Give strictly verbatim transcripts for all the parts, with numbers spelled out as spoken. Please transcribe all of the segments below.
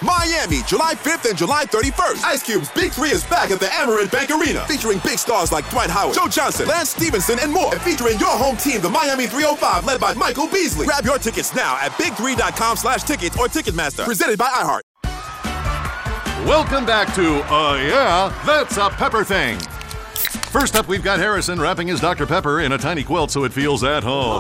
Miami, July fifth and July thirty-first. Ice Cube's Big Three is back at the Amerant Bank Arena, featuring big stars like Dwight Howard, Joe Johnson, Lance Stevenson, and more. And featuring your home team, the Miami three oh five, led by Michael Beasley. Grab your tickets now at big three dot com slash tickets or Ticketmaster. Presented by iHeart. Welcome back to Uh Yeah, That's a Pepper Thing. First up, we've got Harrison wrapping his Doctor Pepper in a tiny quilt so it feels at home.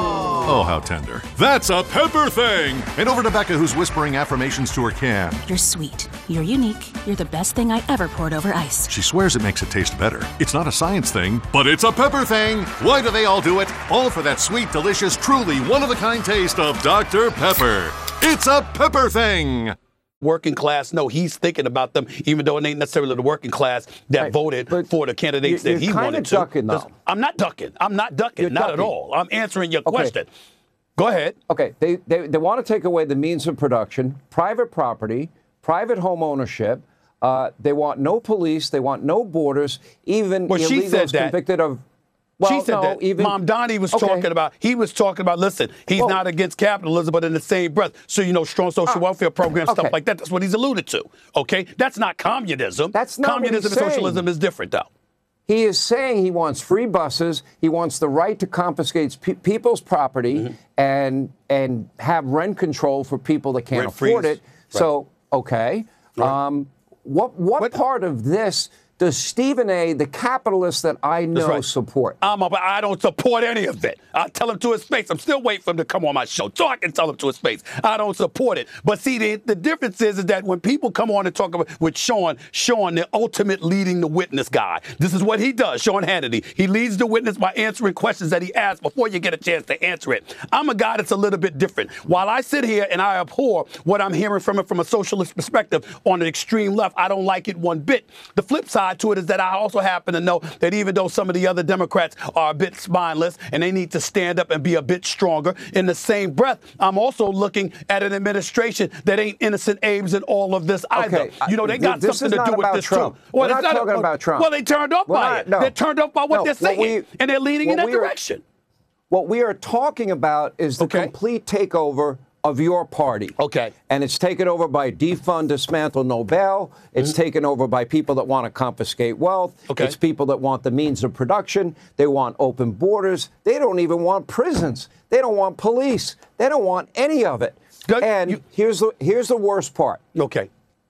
Oh, how tender. That's a Pepper Thing! And over to Becca, who's whispering affirmations to her can. You're sweet. You're unique. You're the best thing I ever poured over ice. She swears it makes it taste better. It's not a science thing, but it's a Pepper Thing! Why do they all do it? All for that sweet, delicious, truly one-of-a-kind taste of Doctor Pepper. It's a Pepper Thing! Working class, no, he's thinking about them, even though it ain't necessarily the working class that right, voted for the candidates you're, that he you're wanted to. ducking, though. I'm not ducking. I'm not ducking. You're not ducking. at all. I'm answering your Okay. question. Go ahead. Okay, they, they they want to take away the means of production, private property, private home ownership. Uh, they want no police. They want no borders. Even Well, she said illegals that. convicted of. Well, she said no, that. even Mom Donnie was okay. talking about, he was talking about, listen, he's Well, not against capitalism, but in the same breath. So, you know, strong social uh, welfare programs, okay. stuff like that. That's what he's alluded to. Okay? That's not communism. That's not what Communism he's and socialism saying. is different, though. He is saying he wants free buses. He wants the right to confiscate pe- people's property mm-hmm. and and have rent control for people that can't Rent afford freeze. it. So, okay. Right. Um, what, what What- part of this does Stephen A., the capitalist that I know, right. support? I'm a, I don't support any of it. I tell him to his face. I'm still waiting for him to come on my show so I can tell him to his face. I don't support it. But see, the, the difference is, is that when people come on and talk about, with Sean, Sean, the ultimate leading the witness guy, this is what he does, Sean Hannity. He leads the witness by answering questions that he asks before you get a chance to answer it. I'm a guy that's a little bit different. While I sit here and I abhor what I'm hearing from it from a socialist perspective on the extreme left, I don't like it one bit. The flip side to it is that I also happen to know that even though some of the other Democrats are a bit spineless and they need to stand up and be a bit stronger, in the same breath, I'm also looking at an administration that ain't innocent Abe's in all of this either. Okay, You know, they got this something is to do not with about this Trump. too. We're it's not talking about Trump. Well, they turned off We're by not- it. no. They're turned off by what No, they're saying, what we- and they're leading in what that we are- direction. What we are talking about is the Okay. complete takeover of your party. Okay. And it's taken over by defund, dismantle, Nobel. It's mm-hmm. taken over by people that want to confiscate wealth. Okay. It's people that want the means of production. They want open borders. They don't even want prisons. They don't want police. They don't want any of it. Good. And You- here's the here's the worst part. Okay.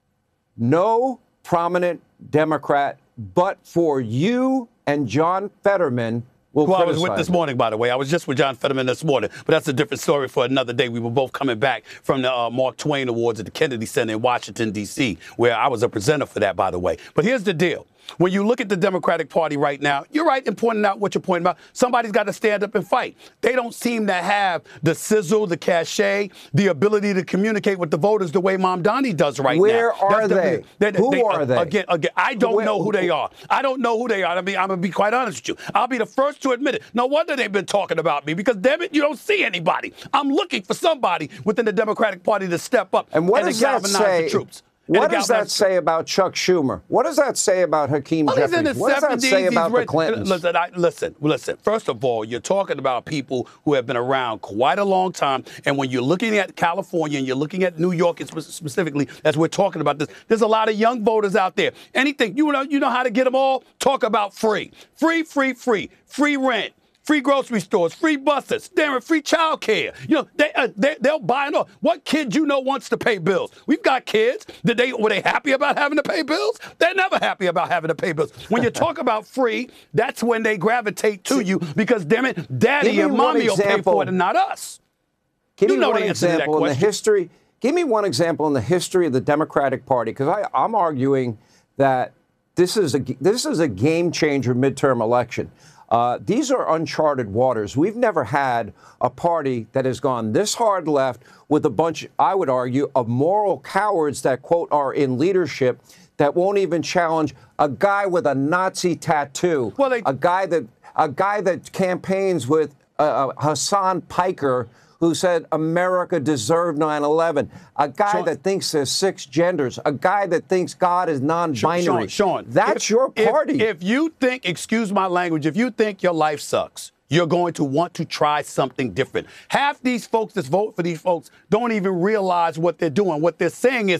No prominent Democrat, but for you and John Fetterman, will Who I was with criticize this it. morning, by the way. I was just with John Fetterman this morning, but that's a different story for another day. We were both coming back from the uh, Mark Twain Awards at the Kennedy Center in Washington, D C, where I was a presenter for that, by the way. But here's the deal. When you look at the Democratic Party right now, you're right in pointing out what you're pointing about. Somebody's got to stand up and fight. They don't seem to have the sizzle, the cachet, the ability to communicate with the voters the way Mom Donnie does right Where now. are the- they? Who are they? Again, again, I don't Where- know who they are. I don't know who they are. I mean, I'm going to be quite honest with you. I'll be the first to admit it. No wonder they've been talking about me because, damn it, you don't see anybody. I'm looking for somebody within the Democratic Party to step up And what and does to that galvanize say? the troops. And What to does that galvanize- say about Chuck Schumer? What does that say about Hakeem Well, he's in Jeffries? his What does that seventies. say He's about the ready- Clintons? Listen, I, listen, listen. First of all, you're talking about people who have been around quite a long time. And when you're looking at California and you're looking at New York spe- specifically, as we're talking about this, there's a lot of young voters out there. Anything, you know, you know how to get them all? Talk about free. Free, free, free. Free rent. Free grocery stores, free buses, damn it, free child care. You know, they, uh, they, they'll buy it all. What kid you know wants to pay bills? We've got kids. Did they, were they happy about having to pay bills? They're never happy about having to pay bills. When you talk about free, that's when they gravitate to you because, damn it, daddy Give me and one mommy will pay example. for it and not us. Give you me know one the answer to that example in the question. history. Give me one example in the history of the Democratic Party, because I'm arguing that this is a this is a game changer midterm election. Uh, these are uncharted waters. We've never had a party that has gone this hard left with a bunch, I would argue, of moral cowards that, quote, are in leadership that won't even challenge a guy with a Nazi tattoo, Well, they- a guy that a guy that campaigns with uh, Hassan Piker, who said America deserved nine eleven, a guy Sean- that thinks there's six genders, a guy that thinks God is non-binary. Sean, Sean, That's if- your if- party. If, you think, excuse my language, if you think your life sucks, you're going to want to try something different. Half these folks that vote for these folks don't even realize what they're doing. What they're saying is,